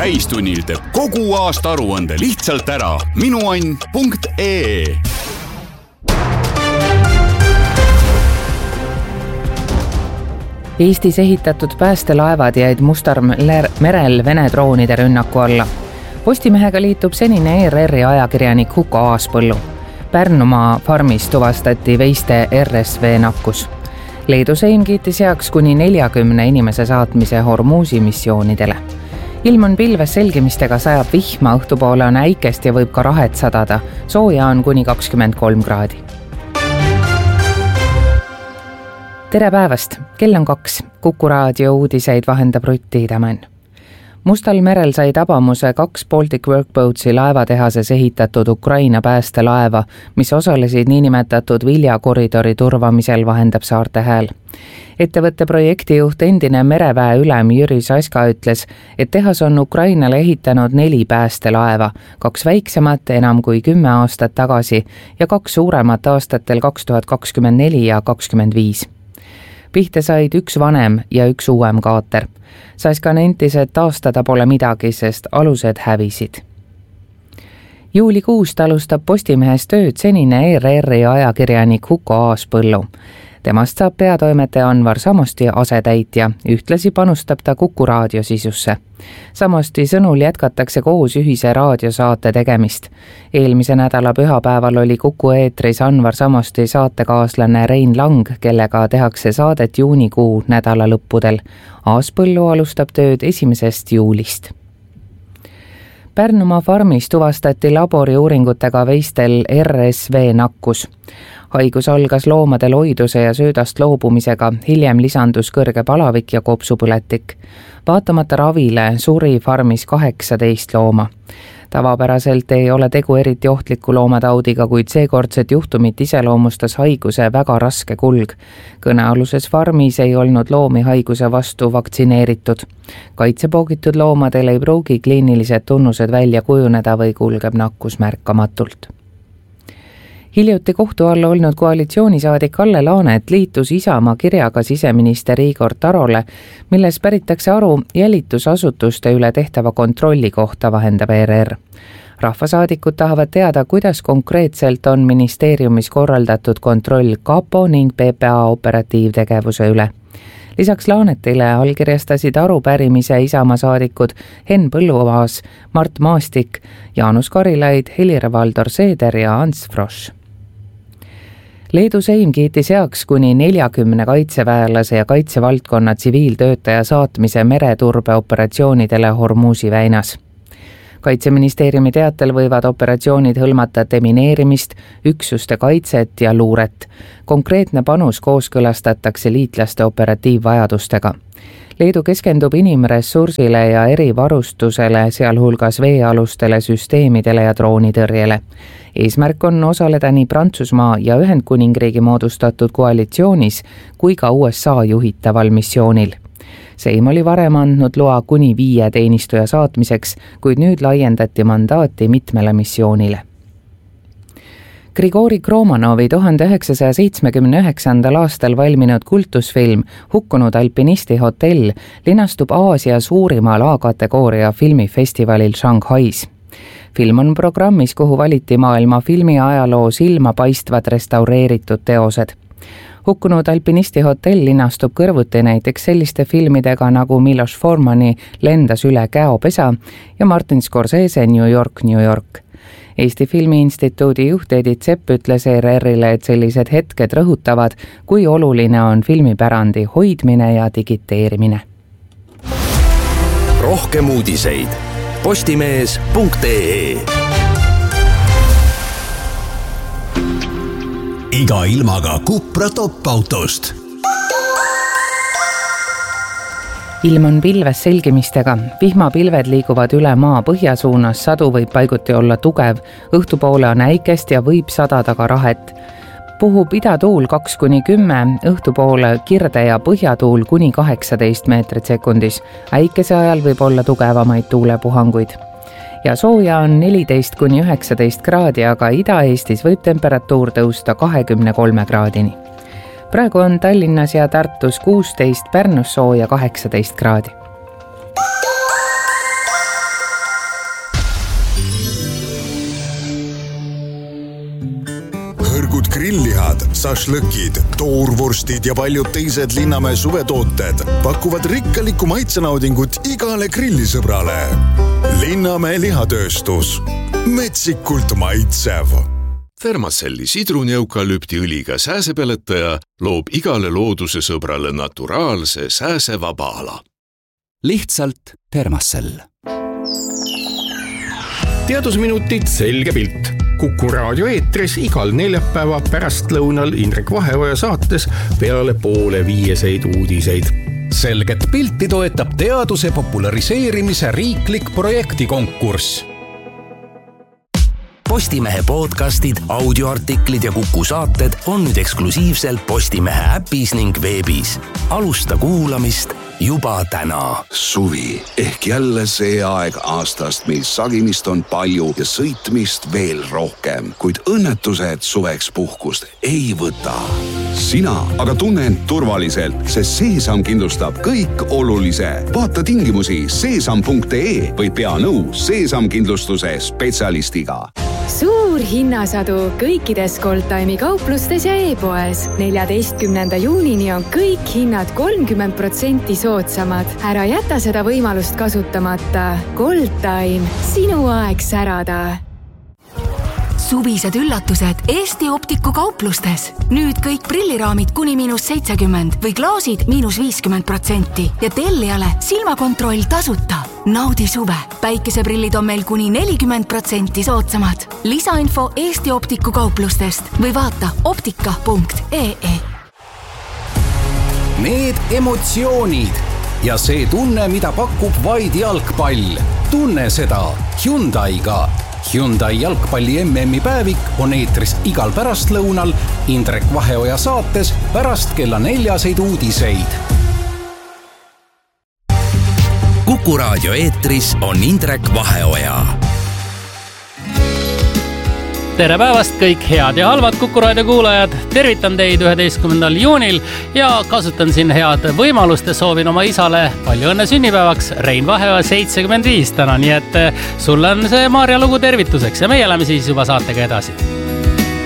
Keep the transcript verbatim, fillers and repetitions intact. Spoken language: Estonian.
täistunnil teeb kogu aasta aruande lihtsalt ära minuann punkt ee. Eestis ehitatud päästelaevad jäid Mustal merel Vene droonide rünnaku alla. Postimehega liitub senine E R R-i ajakirjanik Huko Aaspõllu. Pärnumaa farmis tuvastati veiste R S V nakkus. Leedu Seim kiitis heaks kuni neljakümne inimese saatmise Hormuzi missioonidele. Ilm on pilves selgimistega, sajab vihma, õhtupoole on äikest ja võib ka rahet sadada. Sooja on kuni kakskümmend kolm kraadi. Tere päevast! Kell on kaks. Kuku raadio uudiseid vahendab Rutti Idamann. Mustal merel sai tabamuse kaks Baltic Workboatsi laevatehases ehitatud Ukraina päästelaeva, mis osalesid niinimetatud viljakoridori turvamisel, vahendab Saarte Hääl. Ettevõtte projektijuht endine mereväe ülem Jüri Saska ütles, et tehas on Ukrainale ehitanud neli päästelaeva, kaks väiksemat enam kui kümme aastat tagasi ja kaks suuremat aastatel kaks tuhat kakskümmend neli ja kakskümmend viis. Pihte said üks vanem ja üks uuem kaater. Saska nentis, et taastada pole midagi, sest alused hävisid. Juulikuust alustab Postimehes tööd senine E R R-i ajakirjanik Huko Aaspõllu. Temast saab peatoimetaja Anvar Samosti asetäitja, ühtlasi panustab ta Kuku raadio sisusse. Samosti sõnul jätkatakse koos ühise raadiosaate tegemist. Eelmise nädala pühapäeval oli Kuku eetris Anvar Samosti saatekaaslane Rein Lang, kellega tehakse saadet juunikuu nädala lõppudel. Aaspõllu alustab tööd esimesest juulist. Pärnumaa farmis tuvastati laboriuuringutega veistel R S V nakkus. Haigus algas loomade loiduse ja söödast loobumisega, hiljem lisandus kõrge palavik ja kopsupõletik. Vaatamata ravile suri farmis kaheksateist looma. Tavapäraselt ei ole tegu eriti ohtliku loomataudiga, kuid seekordset juhtumit iseloomustas haiguse väga raske kulg. Kõnealuses farmis ei olnud loomi haiguse vastu vaktsineeritud. Kaitsepoogitud loomadel ei pruugi kliinilised tunnused välja kujuneda või kulgeb nakkus märkamatult. Hiljuti kohtu all olnud koalitsioonisaadik Kalle Laanet liitus Isamaa kirjaga siseminister Igor Tarole, milles päritakse aru jälitusasutuste üle tehtava kontrolli kohta, vahendab E R R. Rahvasaadikud tahavad teada, kuidas konkreetselt on ministeeriumis korraldatud kontroll Kapo ning P P A operatiivtegevuse üle. Lisaks Laanetile allkirjastasid arupärimise Isamaa saadikud Henn Põlluaas, Mart Maastik, Jaanus Karilaid, Helir-Valdor Seeder ja Ants Frosch. Leedu Seim kiitis heaks kuni neljakümne kaitseväelase ja kaitsevaldkonna tsiviiltöötaja saatmise mereturbeoperatsioonidele Hormuzi väinas. Kaitseministeeriumi teatel võivad operatsioonid hõlmata demineerimist, üksuste kaitset ja luuret. Konkreetne panus kooskõlastatakse liitlaste operatiivvajadustega. Leedu keskendub inimressursile ja erivarustusele, sealhulgas veealustele süsteemidele ja droonitõrjele. Eesmärk on osaleda nii Prantsusmaa ja Ühendkuningriigi moodustatud koalitsioonis kui ka U S A juhitaval missioonil. Seim oli varem andnud loa kuni viie teenistuja saatmiseks, kuid nüüd laiendati mandaati mitmele missioonile. Grigori Kromanovi tuhande üheksasaja seitsmekümne üheksandal aastal valminud kultusfilm Hukkunud alpinisti hotell linastub Aasia suurimal A-kategooria filmifestivalil Shanghais. Film on programmis, kuhu valiti maailma filmi ajaloo silmapaistvad restaureeritud teosed. Hukkunud alpinisti hotell linastub kõrvuti näiteks selliste filmidega nagu Miloš Formani Lendas üle käopesa ja Martin Scorsese New York, New York. Eesti Filmiinstituudi juht Edith Sepp ütles E R R-ile, et sellised hetked rõhutavad, kui oluline on filmipärandi hoidmine ja digiteerimine. Rohkem uudiseid postimees punkt ee. Iga ilmaga Cupra top-autost. Ilm on pilves selgimistega. Vihmapilved liiguvad üle maa põhjasuunas, sadu võib paiguti olla tugev, õhtupoole on äikest ja võib sadada ka rahet. Puhub idatuul kaks kuni kümme, õhtupoole kirde ja põhjatuul kuni kaheksateist meetrit sekundis. Äikese ajal võib olla tugevamaid tuulepuhanguid. Ja sooja on neliteist kuni üheksateist kraadi, aga Ida-Eestis võib temperatuur tõusta kahekümne kolme kraadini. Praegu on Tallinnas ja Tartus kuusteist, Pärnus sooja kaheksateist kraadi. Grilllihad, sašlõkid, toorvorstid ja paljud teised Linnamäe suvetooted pakuvad rikkalikku maitsenaudingut igale grillisõbrale. Linnamäe lihatööstus. Metsikult maitsev. Thermacelli sidruni-eukalüptiõliga sääsepeletaja loob igale looduse sõbrale naturaalse sääsevaba ala. Lihtsalt Thermacell. Teadusminutid selge pilt. Kuku raadio eetris igal neljapäeva pärastlõunal Indrek Vaheoja saates peale poole viieseid uudiseid. Selget pilti toetab teaduse populariseerimise riiklik projektikonkurss. Postimehe podcastid, audioartiklid ja Kuku saated on nüüd eksklusiivselt Postimehe äpis ning veebis. Alusta kuulamist juba täna. Suvi ehk jälle see aeg aastast, mil sagimist on palju ja sõitmist veel rohkem, kuid õnnetused suveks puhkust ei võta. Sina aga tunne end turvaliselt, sest Seesam kindlustab kõik olulise. Vaata tingimusi seesam punkt ee või pea nõu Seesam kindlustuse spetsialistiga. Suur hinnasadu kõikides Goldtime'i kauplustes ja e-poes. neljateistkümnenda juunini on kõik hinnad kolmkümmend protsenti soodsamad. Ära jäta seda võimalust kasutamata. Goldtime, sinu aeg särada. Suvised üllatused Eesti Optiku kauplustes. Nüüd kõik prilliraamid kuni miinus seitsekümmend või klaasid miinus viiskümmend protsenti ja tellijale silmakontroll tasuta. Naudi suve. Päikeseprillid on meil kuni nelikümmend protsenti soodsamad. Lisainfo Eesti Optiku kauplustest või vaata optika punkt ee. Need emotsioonid ja see tunne, mida pakub vaid jalgpall. Tunne seda Hyundai'ga. Hyundai jalgpalli M M-i päevik on eetris igal pärastlõunal Indrek Vaheoja saates pärast kella neljaseid uudiseid. Kuku raadio eetris on Indrek Vaheoja. Tere päevast kõik head ja halvad Kuku raadio kuulajad. Tervitan teid üheteistkümnendal juunil ja kasutan siin head võimalust ja soovin oma isale palju õnne sünnipäevaks. Rein Vaheoja seitsekümmend viis täna, nii et sulle on see Maarja lugu tervituseks ja meie oleme siis juba saatega edasi.